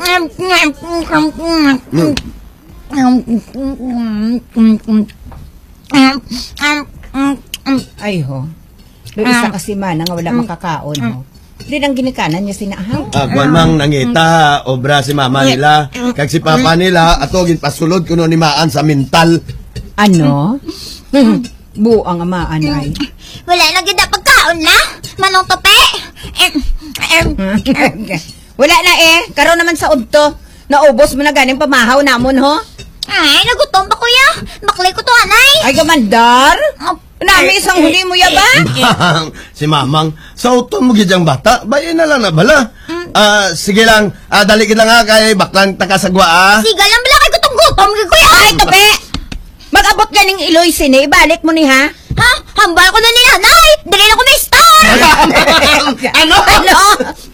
Ay ho. Doon isa kasi man nga wala makakaon ho. Di nang ginikanan niya sinahaw. Kuan mang nangita, obra si mama nila. Kag si papa nila, ato ginpasulod kuno ni maan sa mental. Ano? Buang amaan ay. Wala na gid pagkaon na. Manong tope. Wala na karon naman sa udto. Naubos mo na ganing pamahaw namon ho. Ay, nagutom pa kuya. Baklay ko to anay. Ay gamandar. Nami isang huli mo ya ba? Si mamang, sa uton mo gidyang bata, bayan na lang na bala. Sige lang, dali kita nga kay baklang takasagwa Siga lang bala kay gutom-gutom kay kuya. Ay tope. Mag-abot ganing iloy sini, ibalik mo ni ha. Ha? Hambal ko na ni nanay. Dali na ko may store. Ano? Ano?